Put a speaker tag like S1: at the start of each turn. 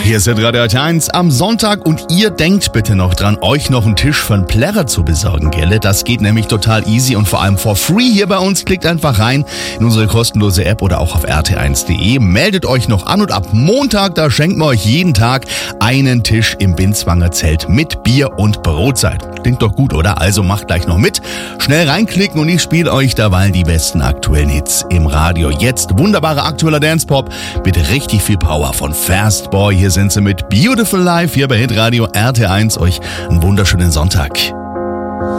S1: Hier ist Radio RT1 am Sonntag und ihr denkt bitte noch dran, euch noch einen Tisch für einen Plärrer zu besorgen, gell? Das geht nämlich total easy und vor allem for free hier bei uns. Klickt einfach rein in unsere kostenlose App oder auch auf rt1.de. Meldet euch noch an und ab Montag, da schenken wir euch jeden Tag einen Tisch im Binswanger Zelt mit Bier und Brotzeit. Klingt doch gut, oder? Also macht gleich noch mit. Schnell reinklicken und ich spiele euch derweil die besten aktuellen Hits im Radio. Jetzt wunderbarer aktueller Dance-Pop. Bitte richtig viel Power von Fast Boy. Hier sind sie mit Beautiful Life hier bei Hitradio RT1. Euch einen wunderschönen Sonntag.